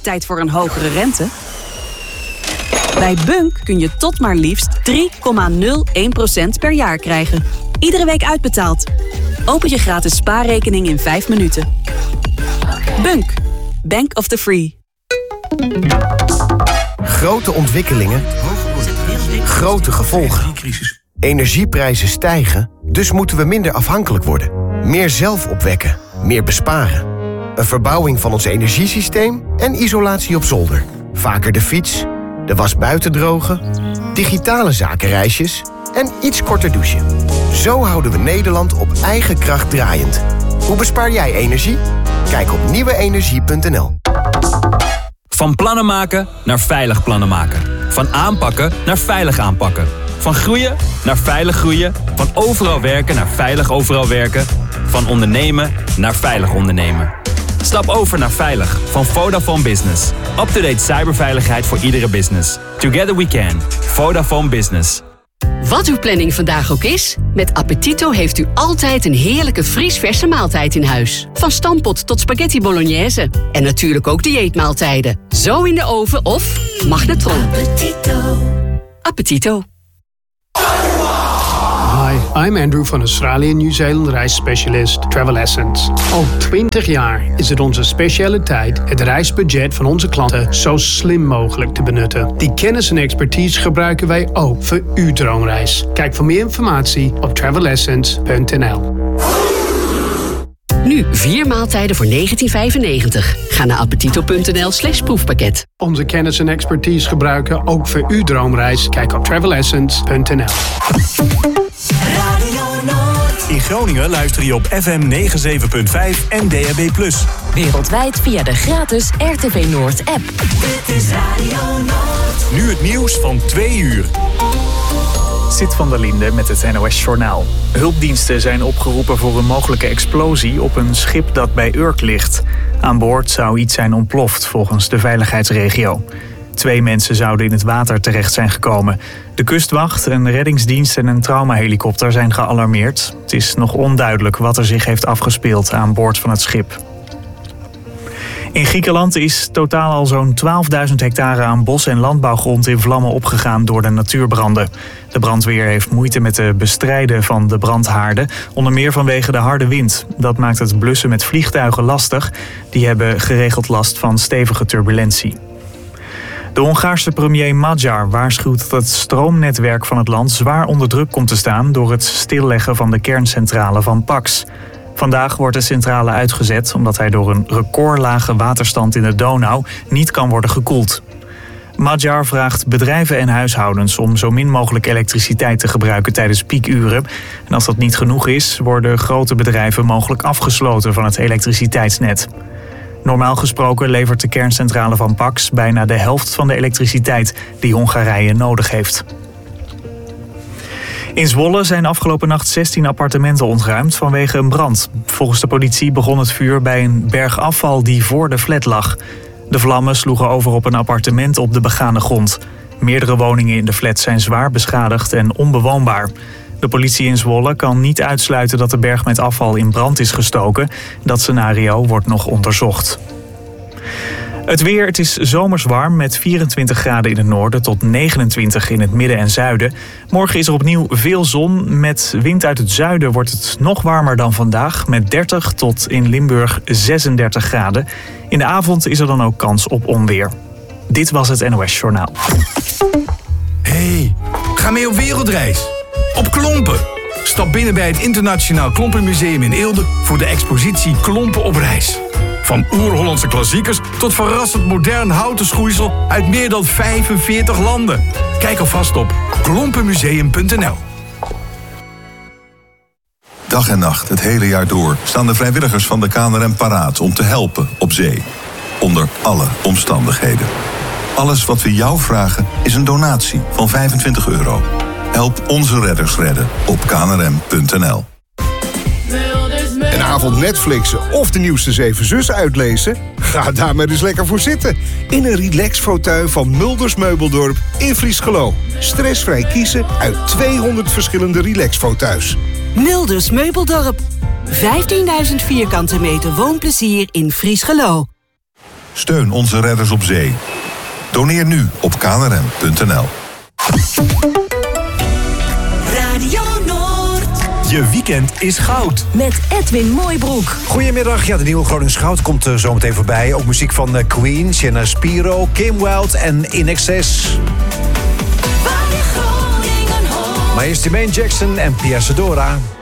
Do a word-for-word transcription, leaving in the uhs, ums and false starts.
tijd voor een hogere rente? Bij Bunk kun je tot maar liefst drie komma nul één procent per jaar krijgen. Iedere week uitbetaald. Open je gratis spaarrekening in vijf minuten. Bunk. Bank of the Free. Grote ontwikkelingen. Grote gevolgen. Energieprijzen stijgen, dus moeten we minder afhankelijk worden. Meer zelf opwekken. Meer besparen. Een verbouwing van ons energiesysteem en isolatie op zolder. Vaker de fiets, de was buiten drogen, digitale zakenreisjes en iets korter douchen. Zo houden we Nederland op eigen kracht draaiend. Hoe bespaar jij energie? Kijk op nieuwe energie punt n l. Van plannen maken naar veilig plannen maken. Van aanpakken naar veilig aanpakken. Van groeien naar veilig groeien. Van overal werken naar veilig overal werken. Van ondernemen naar veilig ondernemen. Stap over naar Veilig van Vodafone Business. Up-to-date cyberveiligheid voor iedere business. Together we can. Vodafone Business. Wat uw planning vandaag ook is, met Appetito heeft u altijd een heerlijke vriesverse maaltijd in huis. Van stampot tot spaghetti bolognese. En natuurlijk ook dieetmaaltijden. Zo in de oven of magnetron. Appetito. Appetito. Hi, I'm Andrew van Australië Nieuw-Zeeland reisspecialist Travel Essence. Al twintig jaar is het onze specialiteit het reisbudget van onze klanten zo slim mogelijk te benutten. Die kennis en expertise gebruiken wij ook voor uw droomreis. Kijk voor meer informatie op travel essence punt n l. Nu vier maaltijden voor negentien vijfennegentig. Ga naar appetito punt n l slash proefpakket. Onze kennis en expertise gebruiken ook voor uw droomreis. Kijk op travel essence punt n l. In Groningen luister je op F M negenenzeventig punt vijf en D A B plus. Wereldwijd via de gratis R T V Noord app. Dit is Radio Noord. Nu het nieuws van twee uur. Sid van der Linde met het N O S-journaal. Hulpdiensten zijn opgeroepen voor een mogelijke explosie op een schip dat bij Urk ligt. Aan boord zou iets zijn ontploft, volgens de veiligheidsregio. Twee mensen zouden in het water terecht zijn gekomen. De kustwacht, een reddingsdienst en een traumahelikopter zijn gealarmeerd. Het is nog onduidelijk wat er zich heeft afgespeeld aan boord van het schip. In Griekenland is totaal al zo'n twaalfduizend hectare aan bos- en landbouwgrond in vlammen opgegaan door de natuurbranden. De brandweer heeft moeite met het bestrijden van de brandhaarden, onder meer vanwege de harde wind. Dat maakt het blussen met vliegtuigen lastig. Die hebben geregeld last van stevige turbulentie. De Hongaarse premier Magyar waarschuwt dat het stroomnetwerk van het land zwaar onder druk komt te staan door het stilleggen van de kerncentrale van Pax. Vandaag wordt de centrale uitgezet omdat hij door een recordlage waterstand in de Donau niet kan worden gekoeld. Magyar vraagt bedrijven en huishoudens om zo min mogelijk elektriciteit te gebruiken tijdens piekuren. En als dat niet genoeg is, worden grote bedrijven mogelijk afgesloten van het elektriciteitsnet. Normaal gesproken levert de kerncentrale van Pax bijna de helft van de elektriciteit die Hongarije nodig heeft. In Zwolle zijn afgelopen nacht zestien appartementen ontruimd vanwege een brand. Volgens de politie begon het vuur bij een berg afval die voor de flat lag. De vlammen sloegen over op een appartement op de begane grond. Meerdere woningen in de flat zijn zwaar beschadigd en onbewoonbaar. De politie in Zwolle kan niet uitsluiten dat de berg met afval in brand is gestoken. Dat scenario wordt nog onderzocht. Het weer, het is zomers warm met vierentwintig graden in het noorden tot negenentwintig in het midden en zuiden. Morgen is er opnieuw veel zon. Met wind uit het zuiden wordt het nog warmer dan vandaag met dertig tot in Limburg zesendertig graden. In de avond is er dan ook kans op onweer. Dit was het N O S Journaal. Hey, ga mee op wereldreis. Op Klompen. Stap binnen bij het Internationaal Klompenmuseum in Eelde voor de expositie Klompen op reis. Van oer-Hollandse klassiekers tot verrassend modern houten schoeisel uit meer dan vijfenveertig landen. Kijk alvast op klompenmuseum punt n l. Dag en nacht, het hele jaar door, staan de vrijwilligers van de K N R M paraat om te helpen op zee. Onder alle omstandigheden. Alles wat we jou vragen is een donatie van vijfentwintig euro. Help onze redders redden op k n r m punt n l. Een avond Netflixen of de nieuwste Zeven Zussen uitlezen? Ga daar maar eens lekker voor zitten. In een relax-fauteuil van Mulders Meubeldorp in Friesgeloo. Stressvrij kiezen uit tweehonderd verschillende relax-fauteuils. Mulders Meubeldorp. vijftienduizend vierkante meter woonplezier in Friesgeloo. Steun onze redders op zee. Doneer nu op k n r m punt n l. Radio Noord. Je weekend is goud. Met Edwin Mooibroek. Goedemiddag, ja, de nieuwe Gronings Goud komt uh, zo meteen voorbij. Ook muziek van uh, Queen, Sienna Spiro, Kim Wilde en In Excess. Maar eerst Jermaine Jackson en Pia Sedora.